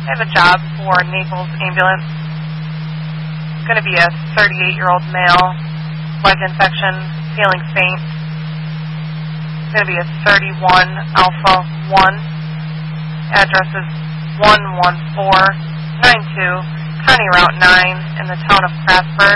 I have a job for Naples Ambulance. It's going to be a 38-year-old male, leg infection, feeling faint. It's going to be a 31 Alpha 1. Address is 11492 County Route 9 in the town of Craftsburg.